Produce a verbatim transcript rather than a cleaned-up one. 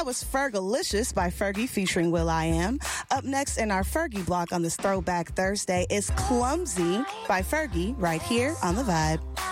That was Fergalicious by Fergie featuring will.i.am. Up next in our Fergie block on this Throwback Thursday is Clumsy by Fergie right here on The Vibe.